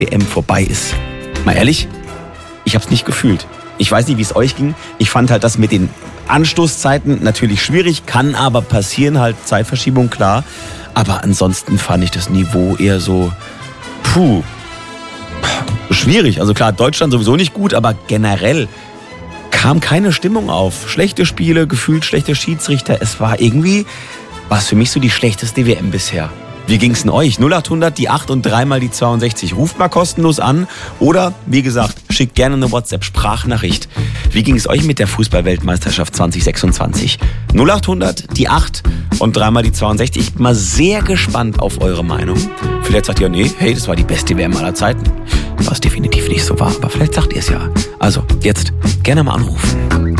WM vorbei ist. Mal ehrlich, ich habe es nicht gefühlt. Ich weiß nicht, wie es euch ging. Ich fand halt das mit den Anstoßzeiten natürlich schwierig, kann aber passieren, halt Zeitverschiebung, klar. Aber ansonsten fand ich das Niveau eher so, schwierig. Also klar, Deutschland sowieso nicht gut, aber generell kam keine Stimmung auf. Schlechte Spiele, gefühlt schlechte Schiedsrichter. Es war für mich so die schlechteste WM bisher. Wie ging's denn euch? 0800 die 8 und 3 mal die 62. Ruft mal kostenlos an oder, wie gesagt, schickt gerne eine WhatsApp-Sprachnachricht. Wie ging's euch mit der Fußball-Weltmeisterschaft 2026? 0800 die 8 und 3 mal die 62. Ich bin mal sehr gespannt auf eure Meinung. Vielleicht sagt ihr, nee, hey, das war die beste WM aller Zeiten. Was definitiv nicht so war, aber vielleicht sagt ihr es ja. Also, jetzt gerne mal anrufen.